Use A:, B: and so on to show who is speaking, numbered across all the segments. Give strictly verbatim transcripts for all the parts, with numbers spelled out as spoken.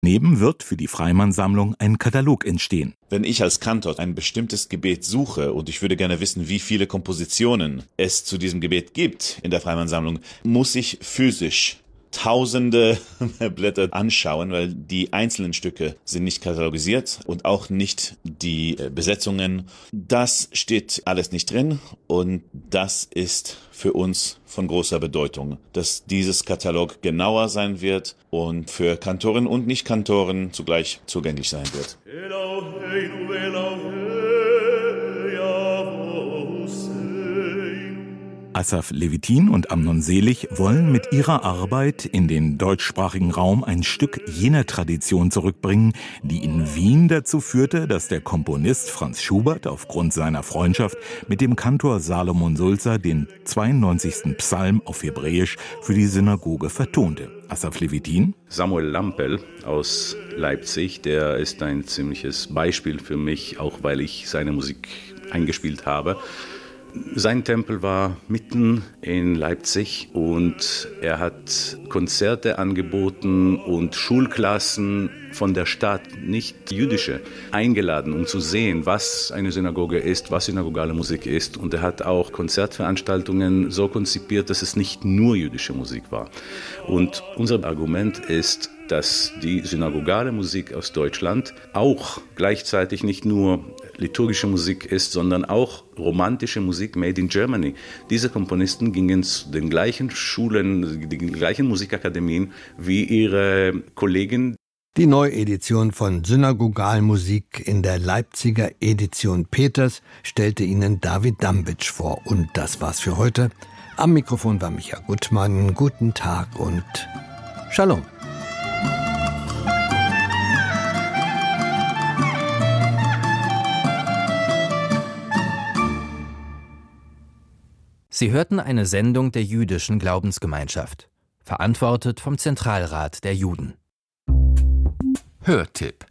A: Daneben wird für die Freimann-Sammlung ein Katalog entstehen.
B: Wenn ich als Kantor ein bestimmtes Gebet suche und ich würde gerne wissen, wie viele Kompositionen es zu diesem Gebet gibt in der Freimann-Sammlung, muss ich physisch tausende Blätter anschauen, weil die einzelnen Stücke sind nicht katalogisiert und auch nicht die Besetzungen. Das steht alles nicht drin und das ist für uns von großer Bedeutung, dass dieses Katalog genauer sein wird und für Kantoren und Nicht-Kantoren zugleich zugänglich sein wird.
A: Asaf Levitin und Amnon Selig wollen mit ihrer Arbeit in den deutschsprachigen Raum ein Stück jener Tradition zurückbringen, die in Wien dazu führte, dass der Komponist Franz Schubert aufgrund seiner Freundschaft mit dem Kantor Salomon Sulzer den zweiundneunzigsten Psalm auf Hebräisch für die Synagoge vertonte. Asaf Levitin:
C: Samuel Lampel aus Leipzig, der ist ein ziemliches Beispiel für mich, auch weil ich seine Musik eingespielt habe. Sein Tempel war mitten in Leipzig und er hat Konzerte angeboten und Schulklassen von der Stadt, nicht jüdische, eingeladen, um zu sehen, was eine Synagoge ist, was synagogale Musik ist. Und er hat auch Konzertveranstaltungen so konzipiert, dass es nicht nur jüdische Musik war. Und unser Argument ist, dass die synagogale Musik aus Deutschland auch gleichzeitig nicht nur liturgische Musik ist, sondern auch romantische Musik made in Germany. Diese Komponisten gingen zu den gleichen Schulen, den gleichen Musikakademien wie ihre Kollegen.
D: Die Neuedition von Synagogalmusik in der Leipziger Edition Peters stellte Ihnen David Dambitsch vor. Und das war's für heute. Am Mikrofon war Micha Gutmann. Guten Tag und Shalom.
E: Sie hörten eine Sendung der Jüdischen Glaubensgemeinschaft, verantwortet vom Zentralrat der Juden. Hörtipp.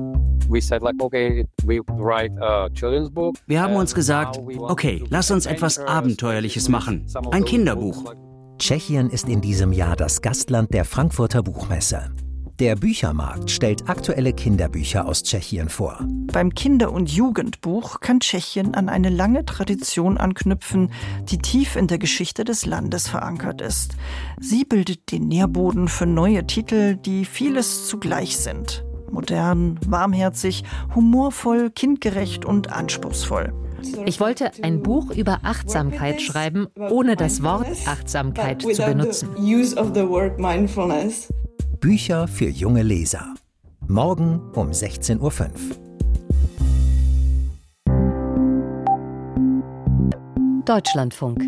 F: Wir haben uns gesagt, okay, lass uns etwas Abenteuerliches machen. Ein Kinderbuch.
G: Tschechien ist in diesem Jahr das Gastland der Frankfurter Buchmesse. Der Büchermarkt stellt aktuelle Kinderbücher aus Tschechien vor.
H: Beim Kinder- und Jugendbuch kann Tschechien an eine lange Tradition anknüpfen, die tief in der Geschichte des Landes verankert ist. Sie bildet den Nährboden für neue Titel, die vieles zugleich sind. Modern, warmherzig, humorvoll, kindgerecht und anspruchsvoll.
I: Ich wollte ein Buch über Achtsamkeit schreiben, ohne das Wort Achtsamkeit zu benutzen.
G: Bücher für junge Leser. Morgen um sechzehn Uhr fünf.
I: Deutschlandfunk.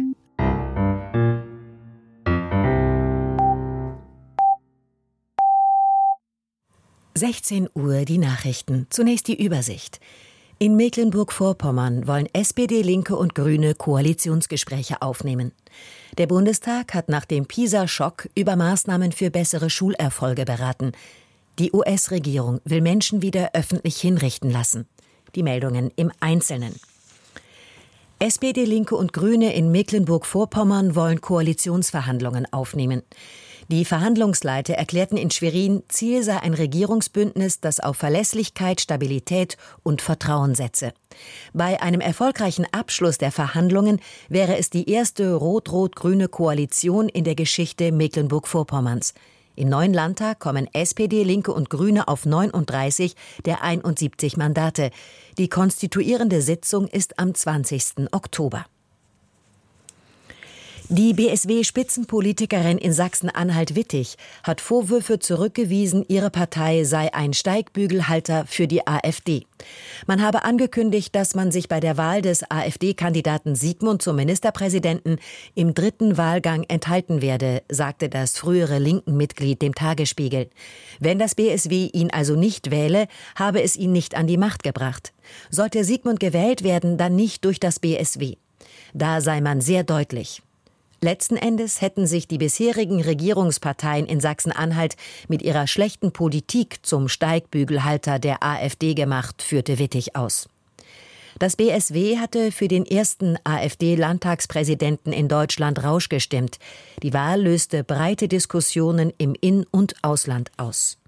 J: sechzehn Uhr die Nachrichten. Zunächst die Übersicht. In Mecklenburg-Vorpommern wollen S P D, Linke und Grüne Koalitionsgespräche aufnehmen. Der Bundestag hat nach dem PISA-Schock über Maßnahmen für bessere Schulerfolge beraten. Die U S-Regierung will Menschen wieder öffentlich hinrichten lassen. Die Meldungen im Einzelnen. S P D, Linke und Grüne in Mecklenburg-Vorpommern wollen Koalitionsverhandlungen aufnehmen. Die Verhandlungsleiter erklärten in Schwerin, Ziel sei ein Regierungsbündnis, das auf Verlässlichkeit, Stabilität und Vertrauen setze. Bei einem erfolgreichen Abschluss der Verhandlungen wäre es die erste rot-rot-grüne Koalition in der Geschichte Mecklenburg-Vorpommerns. Im neuen Landtag kommen S P D, Linke und Grüne auf neununddreißig der einundsiebzig Mandate. Die konstituierende Sitzung ist am zwanzigsten Oktober. Die B S W-Spitzenpolitikerin in Sachsen-Anhalt-Wittig hat Vorwürfe zurückgewiesen, ihre Partei sei ein Steigbügelhalter für die AfD. Man habe angekündigt, dass man sich bei der Wahl des AfD-Kandidaten Sigmund zum Ministerpräsidenten im dritten Wahlgang enthalten werde, sagte das frühere Linken-Mitglied dem Tagesspiegel. Wenn das B S W ihn also nicht wähle, habe es ihn nicht an die Macht gebracht. Sollte Sigmund gewählt werden, dann nicht durch das B S W. Da sei man sehr deutlich. Letzten Endes hätten sich die bisherigen Regierungsparteien in Sachsen-Anhalt mit ihrer schlechten Politik zum Steigbügelhalter der AfD gemacht, führte Wittig aus. Das B S W hatte für den ersten AfD-Landtagspräsidenten in Deutschland Rausch gestimmt. Die Wahl löste breite Diskussionen im In- und Ausland aus.